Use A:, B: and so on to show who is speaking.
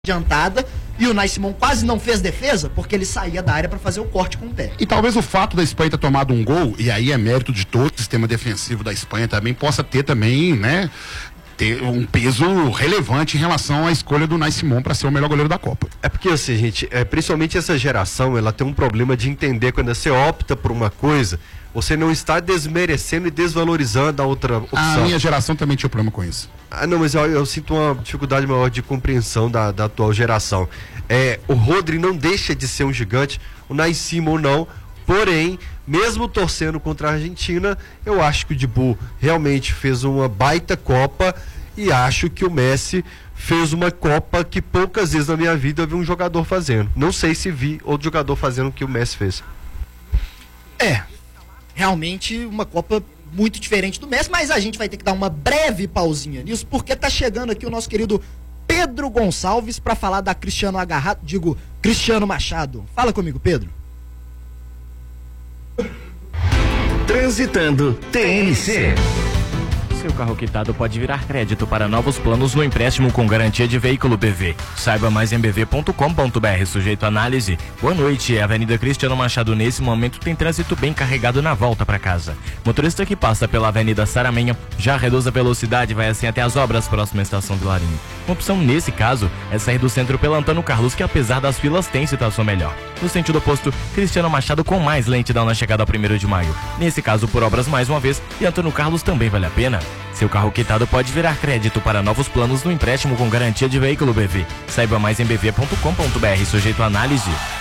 A: adiantada e o Unai Simon quase não fez defesa porque ele saía da área para fazer o corte com o pé.
B: E talvez o fato da Espanha ter tomado um gol, e aí é mérito de todo o sistema defensivo da Espanha também, possa ter também, né, ter um peso relevante em relação à escolha do Unai Simon para ser o melhor goleiro da Copa.
C: É porque assim, gente, principalmente essa geração, ela tem um problema de entender quando você opta por uma coisa, você não está desmerecendo e desvalorizando a outra opção.
B: A minha geração também tinha problema com isso.
C: Não, mas eu sinto uma dificuldade maior de compreensão da atual geração. O Rodri não deixa de ser um gigante, o Unai Simon não, porém, mesmo torcendo contra a Argentina, eu acho que o Dibu realmente fez uma baita Copa e acho que o Messi fez uma Copa que poucas vezes na minha vida eu vi um jogador fazendo. Não sei se vi outro jogador fazendo o que o Messi fez.
A: Realmente uma Copa muito diferente do Messi, mas a gente vai ter que dar uma breve pausinha nisso, porque tá chegando aqui o nosso querido Pedro Gonçalves para falar da Cristiano Machado. Fala comigo, Pedro.
D: Transitando TNC.
E: Seu carro quitado pode virar crédito para novos planos no empréstimo com garantia de veículo BV. Saiba mais em bv.com.br, sujeito à análise. Boa noite, a Avenida Cristiano Machado nesse momento tem trânsito bem carregado na volta para casa. Motorista que passa pela Avenida Saramenha já reduz a velocidade e vai assim até as obras próxima à estação Vilarinho. Uma opção nesse caso é sair do centro pela Antônio Carlos, que apesar das filas tem situação melhor. No sentido oposto, Cristiano Machado com mais lentidão na chegada ao 1º de maio. Nesse caso por obras mais uma vez, e Antônio Carlos também vale a pena. Seu carro quitado pode virar crédito para novos planos no empréstimo com garantia de veículo BV. Saiba mais em bv.com.br, sujeito à análise.